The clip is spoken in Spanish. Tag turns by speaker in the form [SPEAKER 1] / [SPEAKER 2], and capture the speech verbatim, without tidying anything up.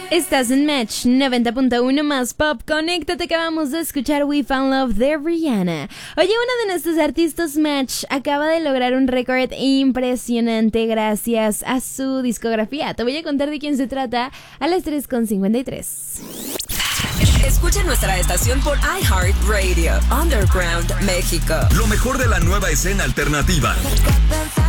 [SPEAKER 1] Estás en Match noventa punto uno más Pop. Conéctate, acabamos de escuchar We Found Love de Rihanna. Oye, una de nuestros artistas Match acaba de lograr un récord impresionante gracias a su discografía. Te voy a contar de quién se trata a las tres con cincuenta y tres.
[SPEAKER 2] Escucha nuestra estación por iHeartRadio, Underground México.
[SPEAKER 3] Lo mejor de la nueva escena alternativa.